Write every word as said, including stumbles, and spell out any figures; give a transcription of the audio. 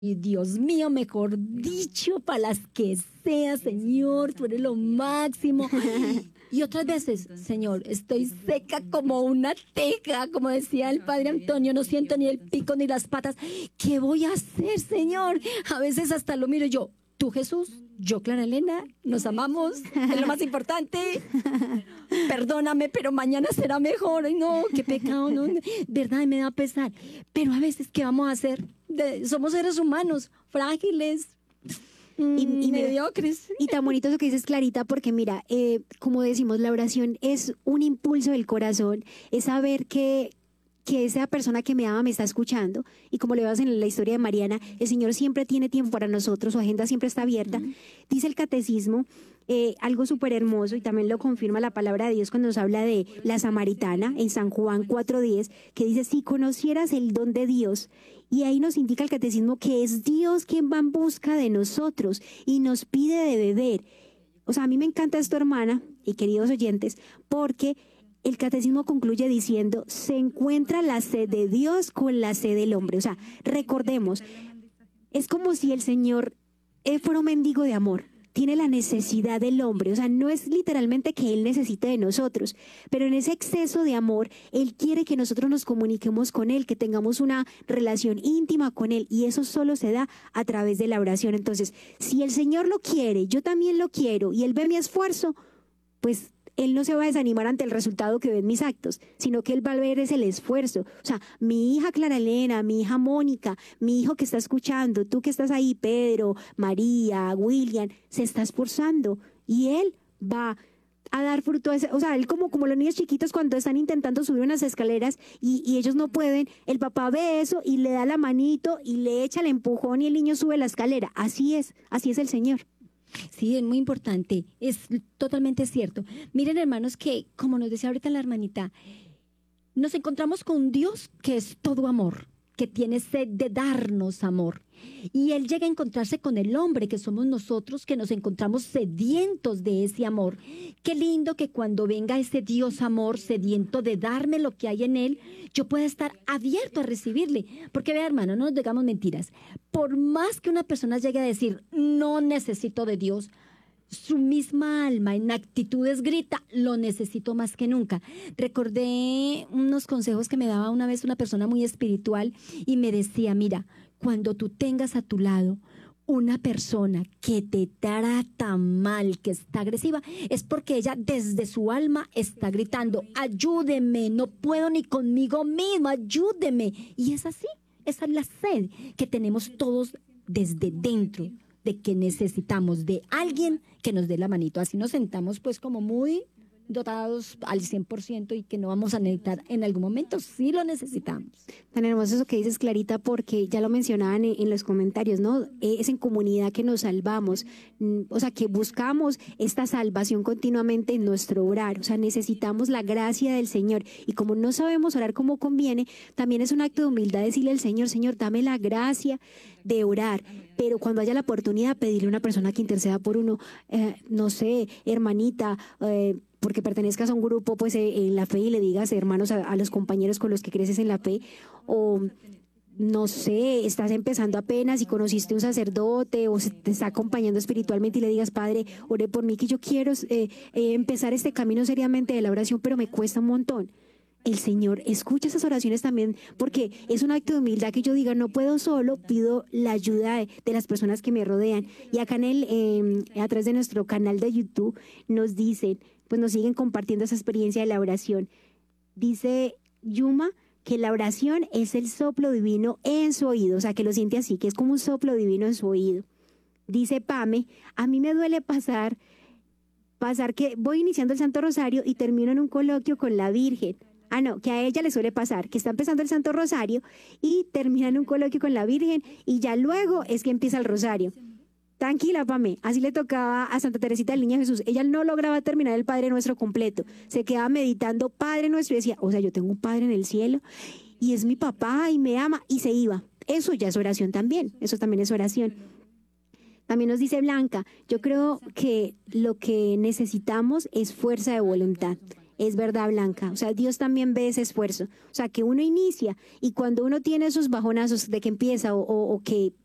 Y Dios mío, mejor dicho, para las que sea, Señor, tú eres lo máximo. Y otras veces, Señor, estoy seca como una teja, como decía el Padre Antonio, no siento ni el pico ni las patas. ¿Qué voy a hacer, Señor? A veces hasta lo miro yo. Tú, Jesús, yo, Clara Elena, nos amamos, es lo más importante. Perdóname, pero mañana será mejor. Ay, no, qué pecado, no, verdad, me da pesar. Pero a veces, ¿qué vamos a hacer? De, somos seres humanos, frágiles, y, y mediocres. Y tan bonito eso que dices, Clarita, porque mira, eh, como decimos, la oración es un impulso del corazón, es saber que que esa persona que me ama me está escuchando, y como le vas en la historia de Mariana, el Señor siempre tiene tiempo para nosotros, su agenda siempre está abierta. Uh-huh. Dice el catecismo, eh, algo súper hermoso, y también lo confirma la palabra de Dios cuando nos habla de la samaritana, en San Juan cuatro diez, que dice, si conocieras el don de Dios, y ahí nos indica el catecismo que es Dios quien va en busca de nosotros, y nos pide de beber. O sea, a mí me encanta esto, hermana, y queridos oyentes, porque el catecismo concluye diciendo, se encuentra la sed de Dios con la sed del hombre. O sea, recordemos, es como si el Señor fuera un mendigo de amor, tiene la necesidad del hombre. O sea, no es literalmente que Él necesite de nosotros, pero en ese exceso de amor, Él quiere que nosotros nos comuniquemos con Él, que tengamos una relación íntima con Él, y eso solo se da a través de la oración. Entonces, si el Señor lo quiere, yo también lo quiero, y Él ve mi esfuerzo, pues Él no se va a desanimar ante el resultado que ven mis actos, sino que Él va a ver es el esfuerzo. O sea, mi hija Clara Elena, mi hija Mónica, mi hijo que está escuchando, tú que estás ahí, Pedro, María, William, se está esforzando, y Él va a dar fruto. O sea, Él como, como los niños chiquitos cuando están intentando subir unas escaleras y, y ellos no pueden, el papá ve eso y le da la manito y le echa el empujón y el niño sube la escalera. Así es, así es el Señor. Sí, es muy importante, es totalmente cierto. Miren, hermanos, que como nos decía ahorita la hermanita, nos encontramos con un Dios que es todo amor, que tiene sed de darnos amor. Y Él llega a encontrarse con el hombre, que somos nosotros, que nos encontramos sedientos de ese amor. Qué lindo que cuando venga ese Dios amor, sediento de darme lo que hay en Él, yo pueda estar abierto a recibirle. Porque vea, hermano, no nos digamos mentiras. Por más que una persona llegue a decir, no necesito de Dios, su misma alma en actitudes grita, lo necesito más que nunca. Recordé unos consejos que me daba una vez una persona muy espiritual y me decía, mira, cuando tú tengas a tu lado una persona que te trata mal, que está agresiva, es porque ella desde su alma está gritando, ayúdeme, no puedo ni conmigo mismo, ayúdeme. Y es así, esa es la sed que tenemos todos desde dentro, de que necesitamos de alguien que nos dé la manito. Así nos sentamos pues como muy dotados al cien por ciento y que no vamos a necesitar en algún momento, sí lo necesitamos. Tan hermoso eso que dices, Clarita, porque ya lo mencionaban en, en los comentarios, ¿no? Es en comunidad que nos salvamos, o sea, que buscamos esta salvación continuamente en nuestro orar. O sea, necesitamos la gracia del Señor, y como no sabemos orar como conviene, también es un acto de humildad decirle al Señor, Señor, dame la gracia de orar, pero cuando haya la oportunidad, pedirle a una persona que interceda por uno, eh, no sé, hermanita, eh, porque pertenezcas a un grupo pues eh, en la fe, y le digas, hermanos, a, a los compañeros con los que creces en la fe, o no sé, estás empezando apenas y conociste un sacerdote o se te está acompañando espiritualmente, y le digas, Padre, ore por mí, que yo quiero eh, eh, empezar este camino seriamente de la oración, pero me cuesta un montón. El Señor escucha esas oraciones también, porque es un acto de humildad que yo diga, no puedo solo, pido la ayuda de, de las personas que me rodean. Y acá en el, eh, a través de nuestro canal de YouTube nos dicen, pues nos siguen compartiendo esa experiencia de la oración. Dice Yuma que la oración es el soplo divino en su oído, o sea, que lo siente así, que es como un soplo divino en su oído. Dice Pame, a mí me duele pasar, pasar que voy iniciando el Santo Rosario y termino en un coloquio con la Virgen. Ah, no, que a ella le suele pasar, que está empezando el Santo Rosario y termina en un coloquio con la Virgen, y ya luego es que empieza el Rosario. Tranquila, Pame, así le tocaba a Santa Teresita del Niño Jesús. Ella no lograba terminar el Padre Nuestro completo. Se quedaba meditando Padre Nuestro y decía, o sea, yo tengo un Padre en el cielo y es mi papá y me ama, y se iba. Eso ya es oración también, eso también es oración. También nos dice Blanca, yo creo que lo que necesitamos es fuerza de voluntad. Es verdad, Blanca, o sea, Dios también ve ese esfuerzo, o sea, que uno inicia, y cuando uno tiene esos bajonazos de que empieza o, o, o que